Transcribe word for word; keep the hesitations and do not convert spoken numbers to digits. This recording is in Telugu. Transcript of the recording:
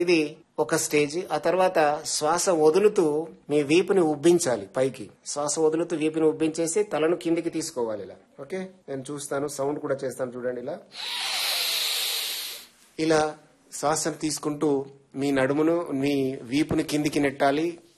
ఇది ఒక స్టేజ్. ఆ తర్వాత శ్వాస వదులుతూ మీ వీపుని ఉబ్బించాలి పైకి. శ్వాస వదులుతూ వీపుని ఉబ్బించేసి తలను కిందికి తీసుకోవాలి ఇలా. ఓకే, నేను చూస్తాను, సౌండ్ కూడా చేస్తాను చూడండి. ఇలా ఇలా శ్వాసను తీసుకుంటూ మీ నడుమును, మీ వీపుని కిందికి నెట్టాలి.